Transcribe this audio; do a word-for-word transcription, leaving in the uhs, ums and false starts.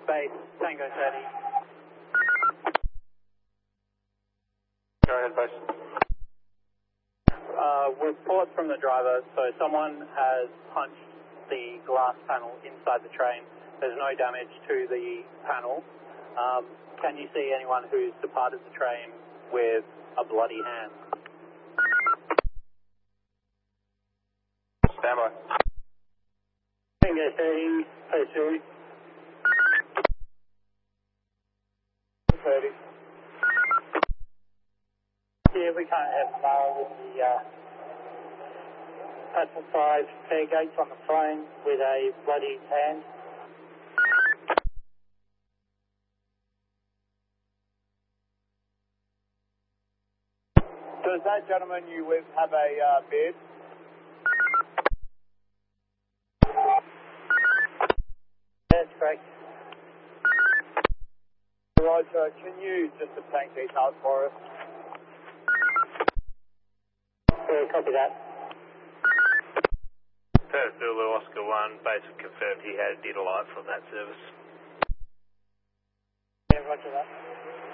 Base, Tango thirty. Go ahead, base. Uh, report from the driver, so someone has punched the glass panel inside the train. There's no damage to the panel. Um, can you see anyone who's departed the train with a bloody hand? Stand by. Tango thirty, post thirty. thirty. Yeah, we can't have mail with the uh, Passenger five fare gates on the phone with a bloody hand. Does that gentleman you with have a uh, beard? That's correct. Roger, can you just obtain details for us? Yeah, copy that. Perth Zulu Oscar one, base confirmed he had did a light from that service. Yeah, roger that.